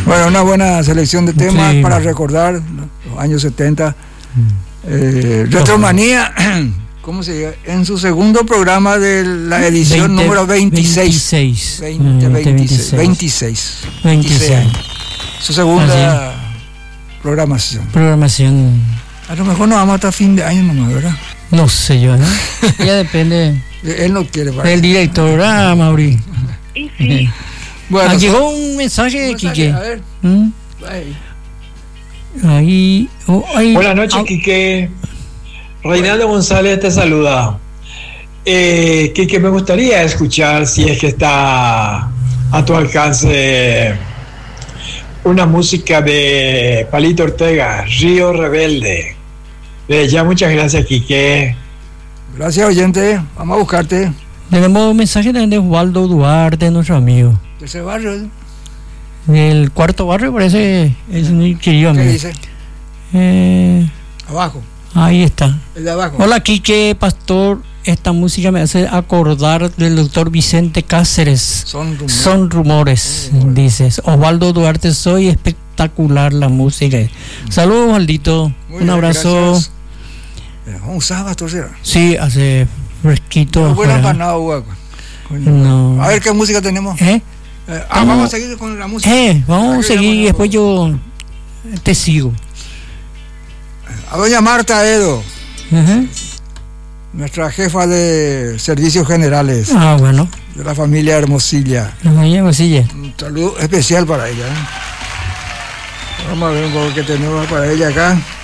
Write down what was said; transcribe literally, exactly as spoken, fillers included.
Bueno, una buena selección de temas Sí. para recordar los años setenta. Eh, Retromanía, ¿cómo se llama? En su segundo programa de la edición veinte, número veintiséis. veintiséis. veinte, Eh, veintiséis, veintiséis. veintiséis. veintiséis. años. Su segunda programación. Programación, A lo mejor nos vamos hasta fin de año nomás, ¿verdad? no sé yo, ¿no? Ya depende Él no quiere. ¿verdad? del director, ¿verdad, Mauri? Y sí, Bueno, Ah, son- llegó un mensaje, un mensaje, Quique. a ver, ¿Mm? ahí. Ahí, oh, ahí. Buenas noches, Ah, Quique. Reinaldo González te saluda. Eh, Quique, me gustaría escuchar, si es que está a tu alcance, una música de Palito Ortega, Río Rebelde. Eh, ya, muchas gracias, Quique. Gracias, oyente. Vamos a buscarte. Tenemos un mensaje también de Osvaldo Duarte, nuestro amigo. De ese barrio. ¿eh? Del cuarto barrio, parece, es un querido ¿Qué amigo. dice? Eh, Abajo. ahí está. El de abajo. Hola, Quique, pastor. Esta música me hace acordar del doctor Vicente Cáceres. Son rumores. Son rumores, dices. Osvaldo Duarte, soy espectacular la música. Saludos, Osvaldito. Muy Un bien, abrazo. gracias. Eh, ¿Cómo usaba, Torcera? Sí, hace fresquito. Pero bueno, afuera. empanado, guaco. Coño. No. A ver qué música tenemos. ¿Eh? Eh, ah, ¿Cómo? vamos a seguir con la música. Eh, vamos a Aquí seguir y llamamos- después yo te sigo. A doña Marta Edo, Ajá. nuestra jefa de servicios generales Ah, bueno. de la familia Hermosilla. La mañana cosilla. Un saludo especial para ella. ¿eh? Vamos a ver un poco qué tenemos para ella acá.